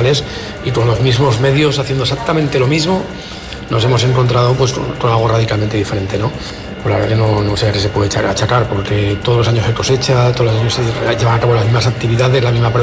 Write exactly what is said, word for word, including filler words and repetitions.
profesionales y con los mismos medios haciendo exactamente lo mismo, nos hemos encontrado pues con, con algo radicalmente diferente, ¿no? Pues la verdad que no, no sé a qué se puede echar, achacar, porque todos los años se cosecha, todos los años se llevan a cabo las mismas actividades, la misma